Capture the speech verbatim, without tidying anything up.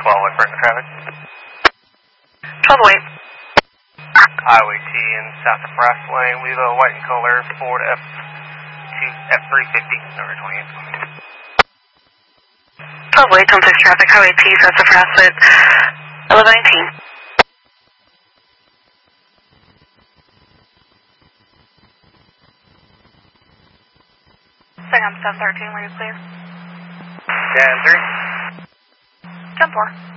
twelve eight for traffic. twelve oh eight. Highway T in south of Frost Lane, Levo, white and color, Ford F two F three fifty, number twenty-eight. twelve oh eight, ten six traffic, Highway T, south of Frost Lane, eleven nineteen. Second, seven thirteen, will you please? ten three. ten four.